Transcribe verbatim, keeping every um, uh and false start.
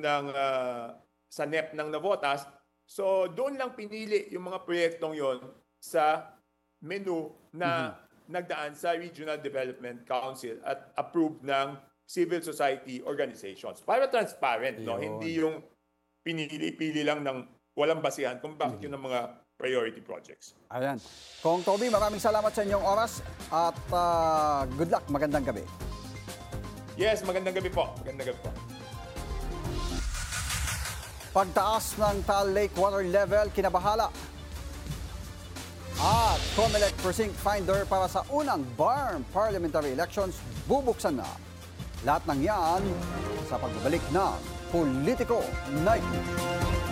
ng ah, sa N E P ng Navotas. So doon lang pinili yung mga proyektong yon sa menu na nagdaan sa Regional Development Council at approved ng civil society organizations. Para transparent, no? Yun. Hindi yung pinili-pili lang ng walang basihan kung bakit yun ang mga priority projects. Ayan. Kong Toby, maraming salamat sa inyong oras at ah, good luck. Magandang gabi. Yes, magandang gabi po. Magandang gabi po. Pagtaas ng Taal Lake water level, kinabahala. At COMELEC Precinct Finder para sa unang B A R M parliamentary elections bubuksan na. Lahat ng yan sa pagbabalik ng Politico Night.